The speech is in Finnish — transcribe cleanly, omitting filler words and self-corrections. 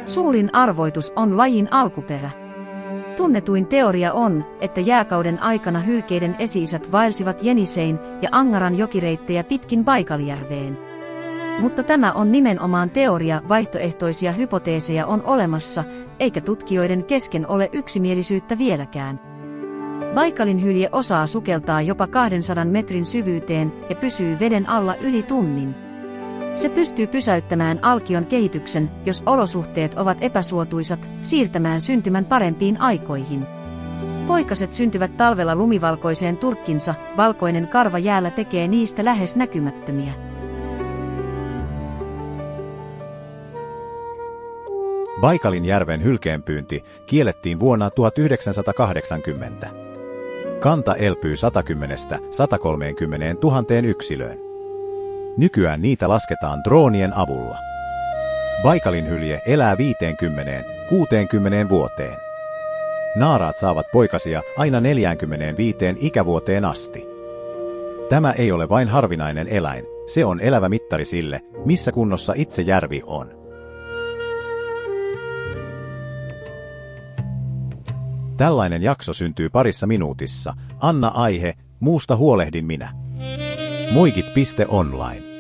Suurin arvoitus on lajin alkuperä. Tunnetuin teoria on, että jääkauden aikana hylkeiden esi-isät vaelsivat Jenisein ja Angaran jokireittejä pitkin Baikalijärveen. Mutta tämä on nimenomaan teoria, vaihtoehtoisia hypoteeseja on olemassa, eikä tutkijoiden kesken ole yksimielisyyttä vieläkään. Baikalin hylje osaa sukeltaa jopa 200 metrin syvyyteen ja pysyy veden alla yli tunnin. Se pystyy pysäyttämään alkion kehityksen, jos olosuhteet ovat epäsuotuisat, siirtämään syntymän parempiin aikoihin. Poikaset syntyvät talvella lumivalkoiseen turkkinsa, valkoinen karva jäällä tekee niistä lähes näkymättömiä. Baikalin järven hylkeenpyynti kiellettiin vuonna 1980. Kanta elpyy 110–130 000 yksilöön. Nykyään niitä lasketaan droonien avulla. Baikalin hylje elää 50–60 vuoteen. Naaraat saavat poikasia aina 45 ikävuoteen asti. Tämä ei ole vain harvinainen eläin, se on elävä mittari sille, missä kunnossa itse järvi on. Tällainen jakso syntyy parissa minuutissa. Anna aihe, muusta huolehdin minä. Muikit.online